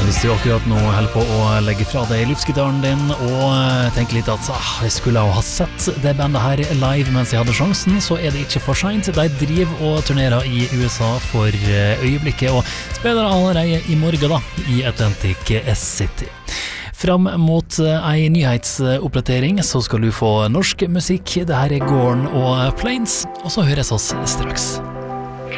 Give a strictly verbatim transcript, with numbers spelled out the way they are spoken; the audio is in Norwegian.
Hvis du akkurat nå holder på å legge fra deg luftgitaren din og tenker litt at ah, jeg skulle ha sett det bandet her live mens jeg hadde sjansen, så er det ikke for sent. De driver og turnerer i U S A for øyeblikket og spiller allerede i morgen da, i Atlantic City. Fram mot ei nyhetsoppdatering så skal du få norsk musikk. Det her er Gorn og Plains, og så høres oss straks.